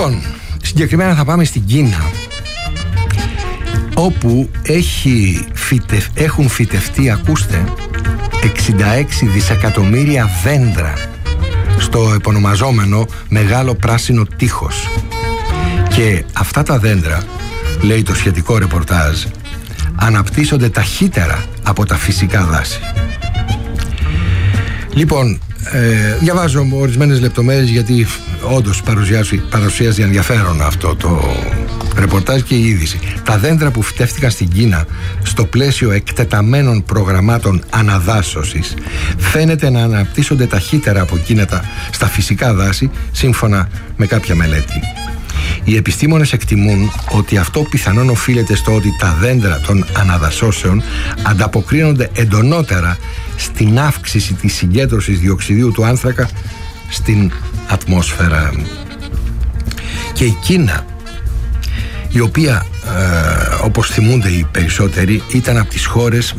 Λοιπόν, συγκεκριμένα θα πάμε στην Κίνα, όπου έχουν φυτευτεί, ακούστε, 66 δισεκατομμύρια δέντρα στο επωνομαζόμενο μεγάλο πράσινο τείχος. Και αυτά τα δέντρα, λέει το σχετικό ρεπορτάζ, αναπτύσσονται ταχύτερα από τα φυσικά δάση. Λοιπόν, διαβάζω ορισμένες λεπτομέρειες, γιατί όντως παρουσιάζει ενδιαφέρον αυτό το ρεπορτάζ και η είδηση. Τα δέντρα που φυτεύτηκαν στην Κίνα στο πλαίσιο εκτεταμένων προγραμμάτων αναδάσωσης φαίνεται να αναπτύσσονται ταχύτερα από εκείνα στα φυσικά δάση, σύμφωνα με κάποια μελέτη. Οι επιστήμονες εκτιμούν ότι αυτό πιθανόν οφείλεται στο ότι τα δέντρα των αναδασώσεων ανταποκρίνονται εντονότερα στην αύξηση της συγκέντρωσης διοξιδίου του άνθρακα στην ατμόσφαιρα. Και η Κίνα, η οποία όπως θυμούνται οι περισσότεροι, ήταν από τις χώρες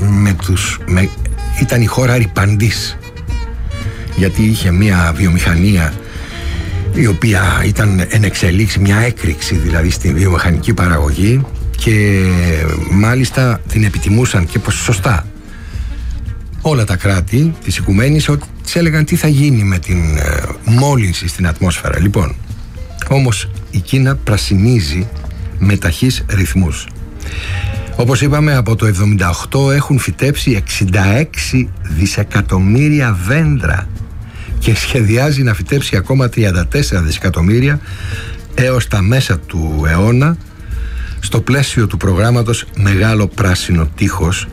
ήταν η χώρα ρυπαντής, γιατί είχε μια βιομηχανία η οποία ήταν εν εξελίξη, μια έκρηξη δηλαδή στην βιομηχανική παραγωγή, και μάλιστα την επιτιμούσαν και σωστά όλα τα κράτη της οικουμένης, ότι τις έλεγαν τι θα γίνει με την μόλυνση στην ατμόσφαιρα. Λοιπόν, όμως η Κίνα πρασινίζει με ταχύς ρυθμούς. Όπως είπαμε, από το 1978 έχουν φυτέψει 66 δισεκατομμύρια δέντρα και σχεδιάζει να φυτέψει ακόμα 34 δισεκατομμύρια έως τα μέσα του αιώνα, στο πλαίσιο του προγράμματος Μεγάλο Πράσινο Τείχος,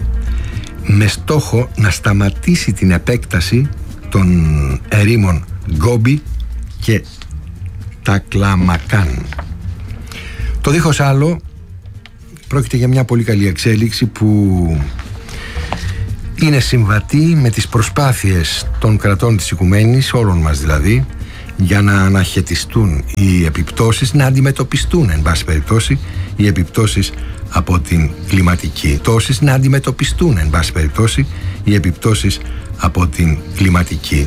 με στόχο να σταματήσει την επέκταση των ερήμων Γκόμπι και Τακλαμακάν. Το δίχως άλλο, πρόκειται για μια πολύ καλή εξέλιξη που είναι συμβατή με τις προσπάθειες των κρατών της οικουμένης, όλων μας δηλαδή, για να αναχαιτιστούν οι επιπτώσεις, να αντιμετωπιστούν εν πάση περιπτώσει οι επιπτώσεις από την κλιματική τόση, να αντιμετωπιστούν εν πάση περιπτώσει οι επιπτώσεις από την κλιματική